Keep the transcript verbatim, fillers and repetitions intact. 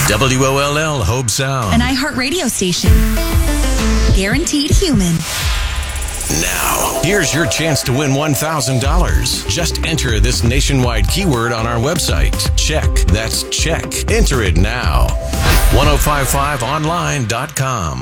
W O L L Hobe Sound. An iHeart radio station. Guaranteed human. Now, here's your chance to win one thousand dollars. Just enter this nationwide keyword on our website. Check. That's check. Enter it now. ten fifty-five online dot com.